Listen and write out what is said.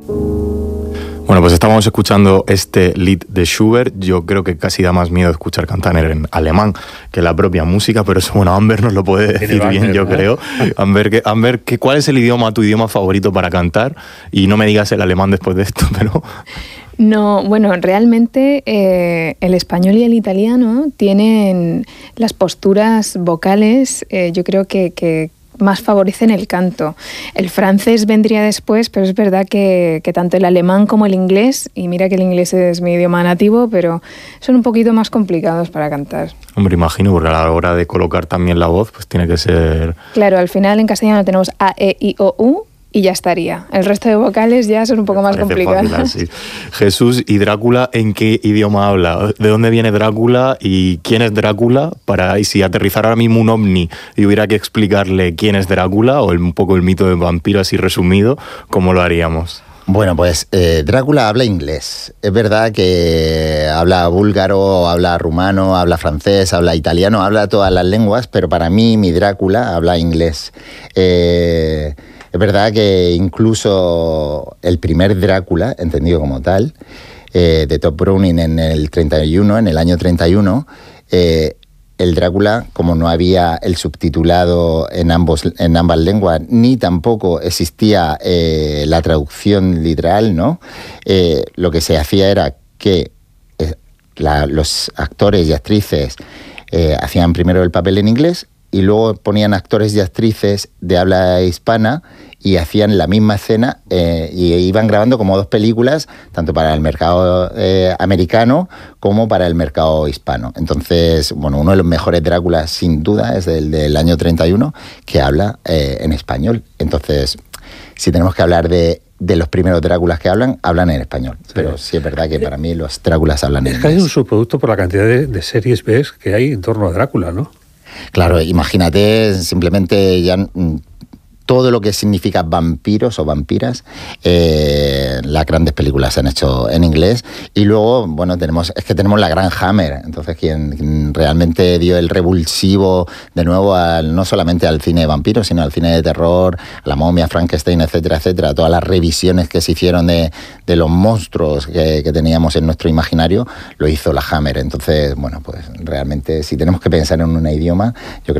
Bueno, pues estábamos escuchando este Lied de Schubert. Yo creo que casi da más miedo escuchar cantar en alemán que la propia música, pero eso, bueno, Amber nos lo puede decir bien, yo creo. Amber, ¿cuál es tu idioma favorito para cantar? Y no me digas el alemán después de esto, pero... No, bueno, realmente el español y el italiano tienen las posturas vocales, yo creo que más favorecen el canto. El francés vendría después, pero es verdad que tanto el alemán como el inglés, y mira que el inglés es mi idioma nativo, pero son un poquito más complicados para cantar. Hombre, imagino, porque a la hora de colocar también la voz, pues tiene que ser... Claro, al final en castellano tenemos A, E, I, O, U, y ya estaría. El resto de vocales ya son un poco más complicadas. Fácil, Jesús, ¿y Drácula en qué idioma habla? ¿De dónde viene Drácula y quién es Drácula? Y si aterrizara ahora mismo un ovni y hubiera que explicarle quién es Drácula o un poco el mito del vampiro así resumido, ¿cómo lo haríamos? Bueno, pues Drácula habla inglés. Es verdad que habla búlgaro, habla rumano, habla francés, habla italiano, habla todas las lenguas, pero para mí mi Drácula habla inglés. Es verdad que incluso el primer Drácula, entendido como tal, de Tod Browning en el año 31, el Drácula, como no había el subtitulado en ambas lenguas, ni tampoco existía la traducción literal, ¿no? Lo que se hacía era que los actores y actrices hacían primero el papel en inglés y luego ponían actores y actrices de habla hispana y hacían la misma escena y iban grabando como dos películas, tanto para el mercado americano como para el mercado hispano. Entonces, bueno, uno de los mejores Dráculas, sin duda, es el del año 31, que habla en español. Entonces, si tenemos que hablar de los primeros Dráculas que hablan en español. Sí. Pero sí es verdad que para mí los Dráculas hablan en inglés. Es casi un subproducto por la cantidad de series B que hay en torno a Drácula, ¿no? Claro, imagínate simplemente ya todo lo que significa vampiros o vampiras. Las grandes películas se han hecho en inglés y luego, bueno, tenemos la gran Hammer, entonces quien realmente dio el revulsivo de nuevo no solamente al cine de vampiros, sino al cine de terror, a La momia, Frankenstein, etcétera, etcétera, todas las revisiones que se hicieron de los monstruos que teníamos en nuestro imaginario, lo hizo la Hammer. Entonces, bueno, pues realmente si tenemos que pensar en un idioma, yo creo